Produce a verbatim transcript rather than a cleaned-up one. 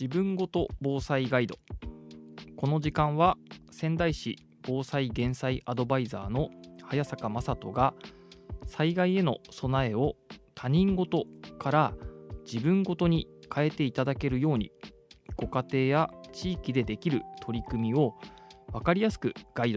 自分ごと防災ガイド。この時間は仙台市防災減災アドバイザーの早坂雅人が災害への備えを他人事から自分ごとに変えていただけるように、ご家庭や地域でできる取り組みを分かりやすくガイド